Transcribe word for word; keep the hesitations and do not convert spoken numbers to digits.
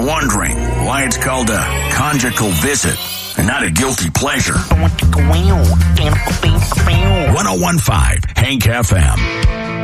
wondering why it's called a conjugal visit and not a guilty pleasure. one oh one point five Hank F M.